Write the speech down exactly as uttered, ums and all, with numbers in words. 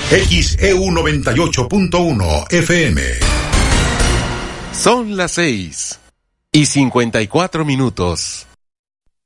X E U noventa y ocho punto uno F M. Son las seis y cincuenta y cuatro minutos.